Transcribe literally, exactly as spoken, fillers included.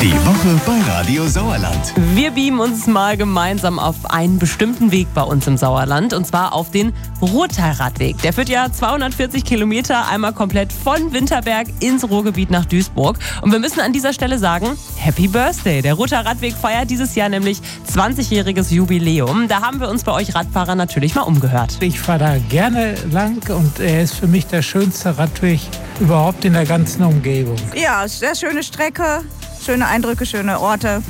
Die Woche bei Radio Sauerland. Wir beamen uns mal gemeinsam auf einen bestimmten Weg bei uns im Sauerland, und zwar auf den Ruhrtalradweg. Der führt ja zweihundertvierzig Kilometer einmal komplett von Winterberg ins Ruhrgebiet nach Duisburg. Und wir müssen an dieser Stelle sagen, Happy Birthday! Der Ruhrtalradweg feiert dieses Jahr nämlich zwanzigjähriges Jubiläum. Da haben wir uns bei euch Radfahrer natürlich mal umgehört. Ich fahre da gerne lang und er ist für mich der schönste Radweg überhaupt in der ganzen Umgebung. Ja, sehr schöne Strecke, schöne Eindrücke, schöne Orte.